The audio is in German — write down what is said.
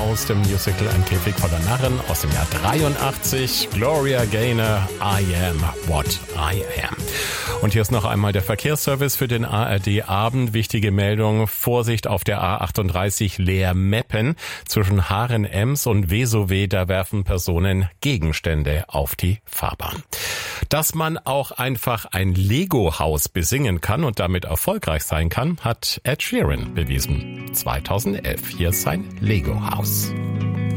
aus dem Musical Ein Käfig voller Narren aus dem Jahr 83. Gloria Gaynor, I Am What I Am. Und hier ist noch einmal der Verkehrsservice für den ARD-Abend. Wichtige Meldung, Vorsicht auf der A38 Leer-Meppen. Zwischen Haaren-Ems und Vesowe, da werfen Personen Gegenstände auf die Fahrbahn. Dass man auch einfach ein Lego-Haus besingen kann und damit erfolgreich sein kann, hat Ed Sheeran bewiesen. 2011. Hier ist sein Lego-Haus.